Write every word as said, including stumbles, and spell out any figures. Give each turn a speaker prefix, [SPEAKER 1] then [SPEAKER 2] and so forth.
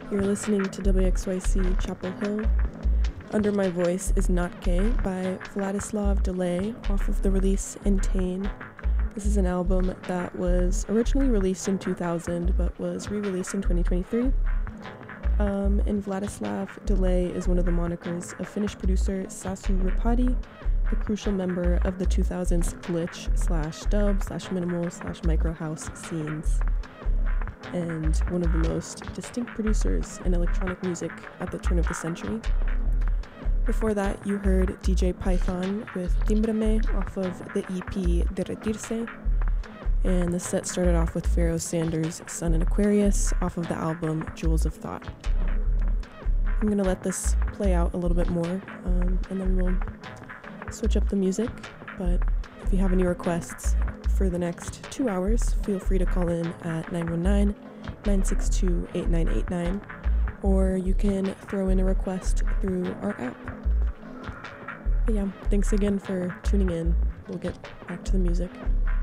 [SPEAKER 1] You're listening to W X Y C Chapel Hill. Under My Voice is Not Gay by Vladislav Delay off of the release Entain. This is an album that was originally released in two thousand but was re-released in twenty twenty-three. Um, and Vladislav Delay is one of the monikers of Finnish producer Sasu Ripati, a crucial member of the two thousands glitch slash dub slash minimal slash micro house scenes, and one of the most distinct producers in electronic music at the turn of the century. Before that, you heard D J Python with Timbrame off of the E P Derretirse, and the set started off with Pharoah Sanders' Sun in Aquarius off of the album Jewels of Thought. I'm gonna let this play out a little bit more, um, and then we'll switch up the music, but if you have any requests for the next two hours, feel free to call in at nine one nine, nine six two, eight nine eight nine, or you can throw in a request through our app. But yeah, thanks again for tuning in. We'll get back to the music.